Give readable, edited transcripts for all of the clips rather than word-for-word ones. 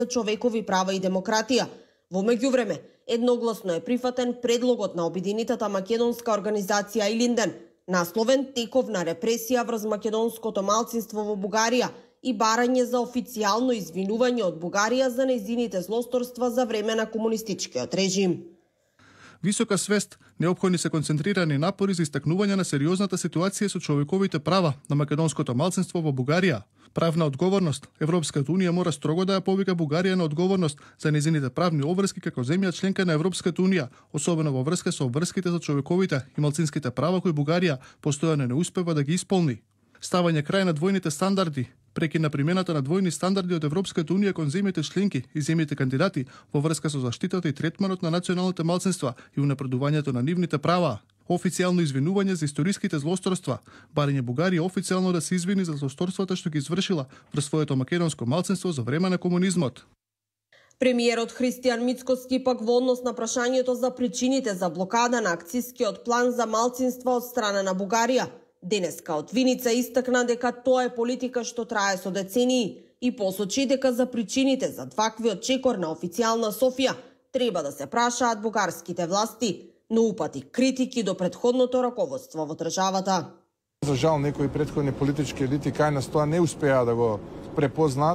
човекови права и демократија. Во меѓувреме, едногласно е прифатен предлогот на обединетата македонска организација Илинден, насловен тековна репресија врз македонското малцинство во Бугарија и барање за официјално извинување од Бугарија за нејзините злосторства за време на комунистичкиот режим. Висока свест, неопходни се концентрирани напори за истакнување на сериозната ситуација со човековите права на македонското малцинство во Бугарија. Правна одговорност. Европската унија мора строго да ја повика Бугарија на одговорност за нејзините правни обврски како земја членка на Европската унија, особено во врска со обврските за човековите и малцинските права кои Бугарија постојано не успева да ги исполни. Ставање крај на двојните стандарди, прекин на примената на двојни стандарди од Европската унија кон земјите членки и земјите кандидати во врска со заштитата и третманот на националните малцинства и унапредувањето на нивните права. Официјално извинување за историските злосторства, барање Бугарија официјално да се извини за злосторствата што ги извршила врз своето македонско малцинство за време на комунизмот. Премиерот Христијан Мицкоски пак во однос на прашањето за причините за блокада на акцискиот план за малцинства од страна на Бугарија, денеска од Виница истакна дека тоа е политика што трае со децении и посочи дека за причините за ваквиот чекор на официјална Софија треба да се прашаат бугарските власти, но упати критики до претходното раководство во државата. За жал, некои претходни политички елити кај нас тоа не успеа да го препознаат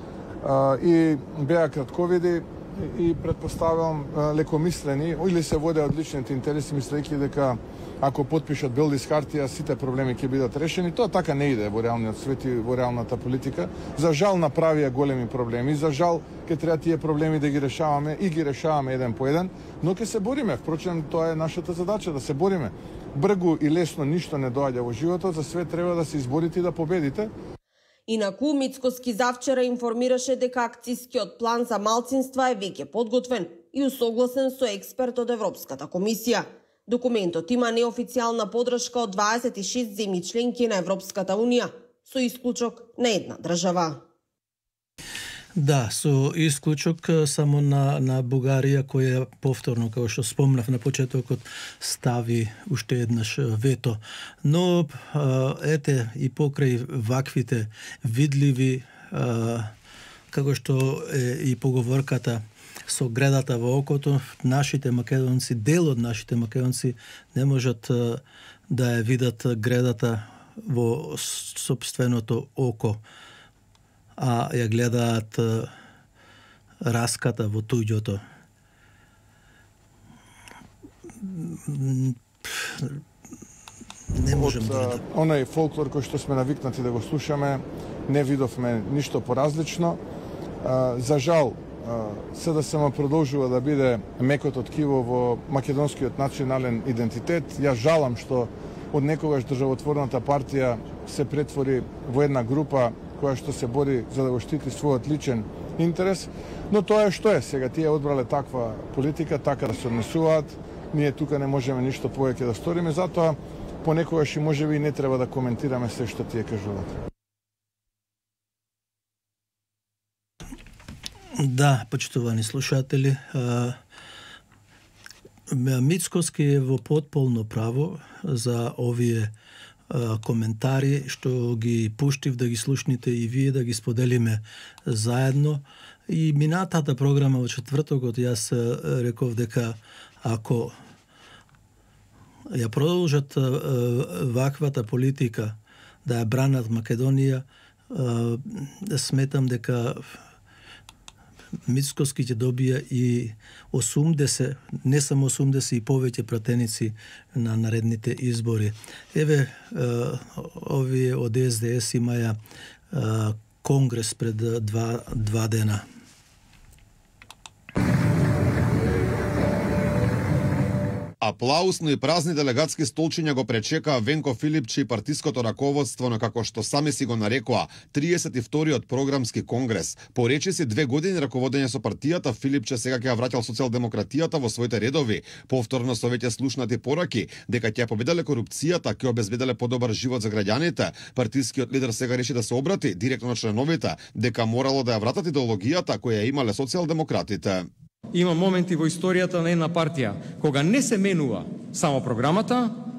и беа кратковиди и предпоставувам лекомислени или се воде од личните интереси мислејќи дека ако потпишат белдис хартија сите проблеми ќе бидат решени. Тоа така не иде во реалниот свет и во реалната политика. За жал направија големи проблеми, за жал ќе треба тие проблеми да ги решаваме и ги решаваме еден по еден, но ќе се бориме. Впрочем, тоа е нашата задача, да се бориме. Бргу и лесно ништо не доаѓа во животот, за све треба да се изборите и да победите. Инаку, Мицкоски завчера информираше дека акцијскиот план за малцинства е веќе подготвен и усогласен со експерт од Европската комисија. Документот има неофицијална подршка од 26 земји членки на Европската унија, со исклучок на една држава. Да, со исклучок само на Бугарија, која повторно, како што спомнав на почетокот, стави уште еднаш вето. Но, ете, и покрај ваквите видливи, како што е и поговорката со гредата во окото, нашите македонци, дел од нашите македонци не можат да ја видат гредата во собственото око, а ја гледаат раската во туѓото. Не можем да... Онај фолклор кој што сме навикнати да го слушаме, не видовме ништо поразлично. За жал, СДСМ продолжува да биде мекото ткиво во македонскиот национален идентитет. Ја жалам што од некогаш државотворната партија се претвори во една група која што се бори за да го штити својот личен интерес, но тоа е што е. Сега тие одбрале таква политика, така да се однесуваат. Ние тука не можеме ништо повеќе да сториме, затоа понекогаш и можеби и не треба да коментираме се што тие кажуваат. Да, почитувани слушатели, Мицкоски е во потполно право за овие коментари што ги пуштив да ги слушните и вие, да ги споделиме заедно. И минатата програма во четвртокот јас реков дека ако ја продолжат ваквата политика да ја бранат Македонија, сметам дека Мицкоски ќе добија и 80, не само 80 и повеќе пратеници на наредните избори. Еве, овие од СДС имаја конгрес пред два дена. Аплаусно и празни делегатски столчиња го пречекаа Венко Филипчи и партиското раководство на, како што сами си го нарекоа, 32-тиот програмски конгрес. По речиси 2 години раководење со партијата, Филипче сега ќе ја враќал социјалдемократијата во своите редови. Повторно со веќе слушнати пораки дека ќе победеле корупцијата, ќе обезбеделе подобар живот за граѓаните, партискиот лидер сега реши да се обрати директно на членовите, дека морало да ја вратат идеологијата која имале социјалдемократите. Има моменти во историјата на една партија кога не се менува само програмата,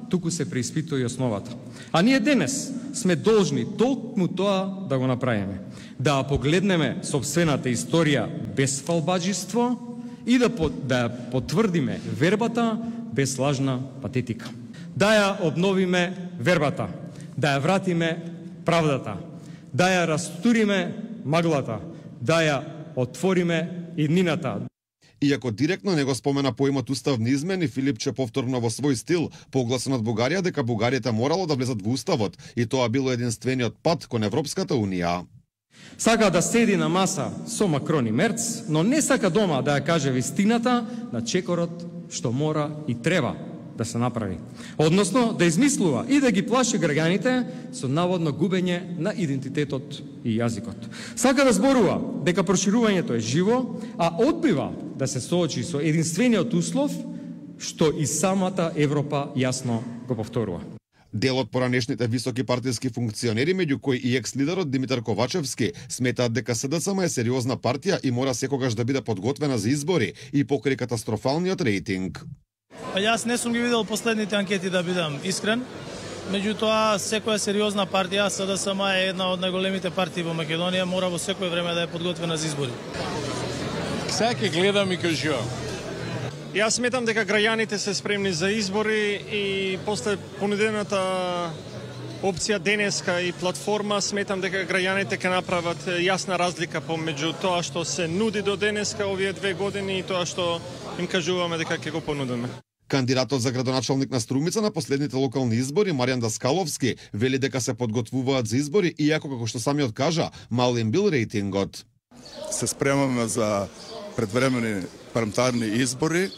туку се преиспитува и основата. А ние денес сме должни толкму тоа да го направиме. Да погледнеме собствената историја без фалбаџиство и да потврдиме вербата без лажна патетика. Да ја обновиме вербата, да ја вратиме правдата, да ја растуриме маглата, да ја отвориме иднината. Иако директно не го спомена поимот уставни измени, Филипче повторно во свој стил погласен од Бугарија дека бугарите морало да влезат во уставот и тоа било единствениот пат кон Европската унија. Сака да седи на маса со Макрон и Мерц, но не сака дома да ја каже вистината на чекорот што мора и треба да се направи. Односно, да измислува и да ги плаши граѓаните со наводно губење на идентитетот и јазикот. Сака да зборува дека проширувањето е живо, а одбива да се соочи со единствениот услов што и самата Европа јасно го повторува. Дел од поранешните високи партиски функционери, меѓу кои и екс-лидерот Димитар Ковачевски, сметаат дека СДСМ е сериозна партија и мора секогаш да биде подготвена за избори и покрај катастрофалниот рейтинг. Јас не сум ги видел последните анкети, да бидам искрен. Меѓутоа, секоја сериозна партија, СДСМ е една од најголемите партии во Македонија, мора во секој време да е подготвена за избори. Сега ќе гледам и кажувам. Јас сметам дека граѓаните се спремни за избори и после понудената опција денеска и платформа, сметам дека граѓаните ќе направат јасна разлика помеѓу тоа што се нуди до денеска овие 2 години и тоа што им кажуваме дека ќе го понудиме. Кандидатот за градоначалник на Струмица на последните локални избори, Маријан Даскаловски, вели дека се подготвуваат за избори, иако, како што самиот кажа, мал им бил рейтингот. Се спремаме за предвремени парламентарни избори.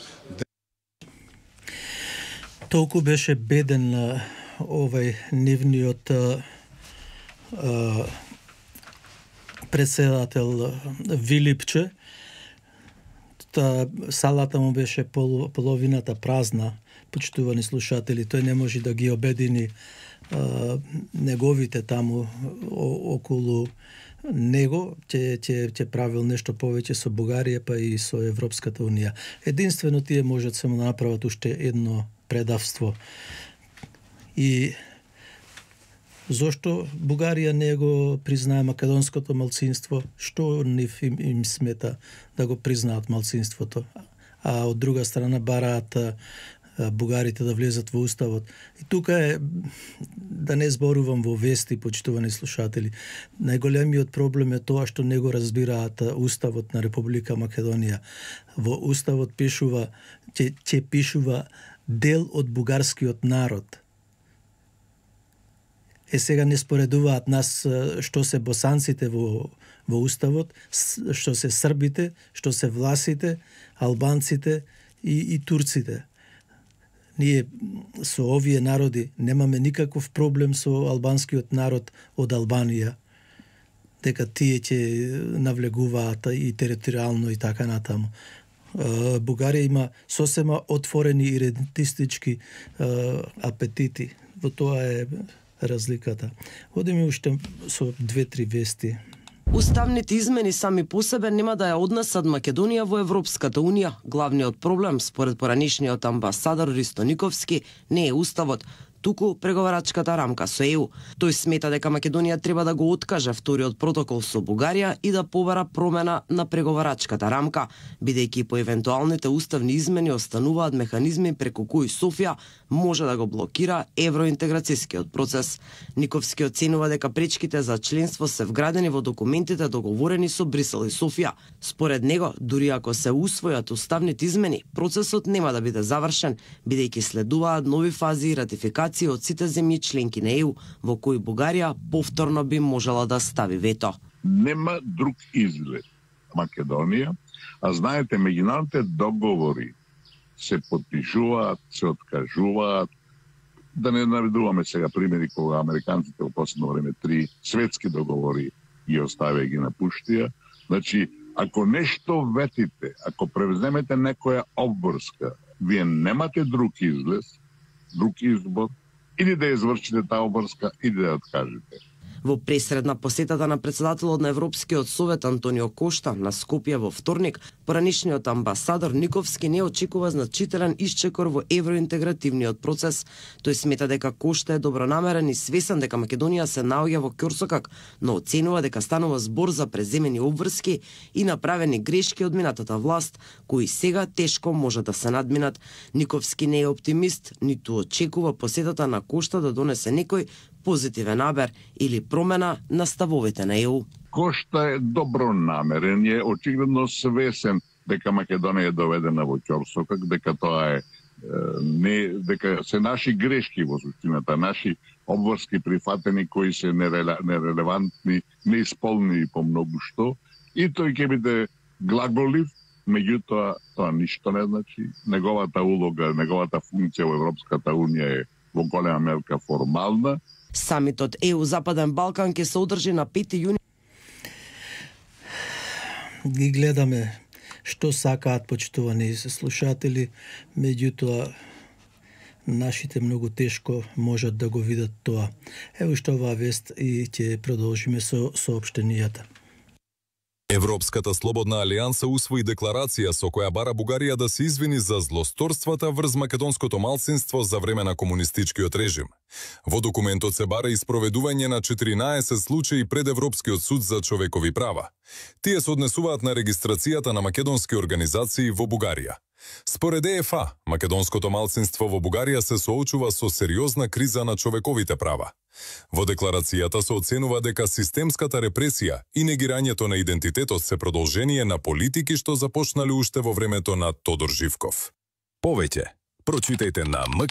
Толку беше беден овај нивниот председател Вилипче. Салата му беше половината празна, почитувани слушатели. Тој не може да ги обедини неговите таму околу него, ќе правил нешто повеќе со Бугарија па и со Европската унија. Единствено тие можат само да направат уште едно предавство. И зошто Бугарија не го признае македонското малцинство? Што нив им смета да го признаат малцинството? А од друга страна бараат бугарите да влезат во уставот. И тука е, да не зборувам во вести, почитувани слушатели, најголемиот проблем е тоа што не го разбираат уставот на Република Македонија. Во уставот пишува, ќе пишува дел од бугарскиот народ. Сега не споредуваат нас што се босанците во уставот, што се србите, што се власите, албанците и турците. Ние со овие народи немаме никаков проблем со албанскиот народ од Албанија, дека тие ќе навлегуваат и територијално и така натаму. Бугарија има сосема отворени и редентистички апетити. Во тоа е разликата. Одиме уште со 2-3 вести. Уставните измени сами по себе нема да ја однесат Македонија во Европската унија. Главниот проблем, според поранишниот амбасадор Ристо Никовски, не е уставот, туку преговарачката рамка со ЕУ. Тој смета дека Македонија треба да го откаже вториот протокол со Бугарија и да побара промена на преговарачката рамка, бидејќи по евентуалните уставни измени остануваат механизми преку кои Софија може да го блокира евроинтеграцијскиот процес. Никовски оценува дека пречките за членство се вградени во документите договорени со Брисел и Софија. Според него, дури ако се усвојат уставните измени, процесот нема да биде завршен, бидејќи следуваат нови фази и ратификација од сите земји членки на ЕУ, во кои Бугарија повторно би можела да стави вето. Нема друг изглед Македонија, а знаете, меѓународните договори се подпишуваат, се откажуваат. Да не наведуваме сега примери кога американците во последно време 3 светски договори ги оставија и ги напуштија. Значи, ако нешто ветите, ако превземете некоја обврска, вие немате друг излез, друг избор, или да извршите таа обврска, или да ја откажете. Во пресредна посетата на председателот на Европскиот совет Антонио Кошта на Скопје во вторник, поранишниот амбасадор Никовски не очекува значителен исчекор во евроинтегративниот процес. Тој смета дека Кошта е добронамерен и свесен дека Македонија се наоѓа во ќорсокак, но оценува дека станува збор за преземени обврски и направени грешки од минатата власт, кои сега тешко може да се надминат. Никовски не е оптимист, ниту очекува посетата на Кошта да донесе некој позитивен набер или промена на ставовите на ЕУ. Кошта е добронамерен, е очигледно свесен дека Македонија е доведена во ќорсокак, дека тоа е дека се наши грешки во суштината, наши обврски прифатени кои се нерелевантни, неисполнени по многу што, и тој ќе биде глаголив, меѓутоа тоа ништо не значи. Неговата улога, неговата функција во Европската Унија е во голема мерка формална. Самитот ЕУ Западен Балкан ќе се одржи на 5 јуни. Ги гледаме што сакаат почитувани слушатели, меѓутоа нашите многу тешко можат да го видат тоа. Ево што оваа вест и ќе продолжиме со соопштенијата. Европската слободна алијанса усвои декларација со која бара Бугарија да се извини за злосторствата врз македонското малцинство за време на комунистичкиот режим. Во документот се бара испроведување на 14 случаи пред Европскиот суд за човекови права. Тие се однесуваат на регистрацијата на македонски организации во Бугарија. Според ЕФА, македонското малцинство во Бугарија се соочува со сериозна криза на човековите права. Во декларацијата се оценува дека системската репресија и негирањето на идентитетот се продолжение на политики што започнале уште во времето на Тодор Живков. Повеќе прочитајте на МК.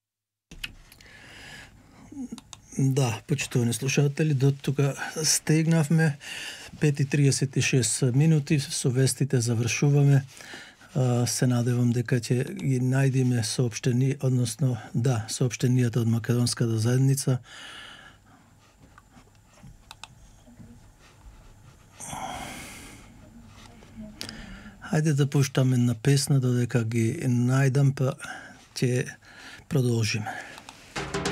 Да, почитувани слушатели, до тука стегнавме 5:36 минути, со вестите завршуваме. Се надевам дека ќе ги најдеме соопштени, односно, да, соопштенијата од македонската заедница. Хајде да пуштаме на песна додека ги најдам, па ќе продолжиме.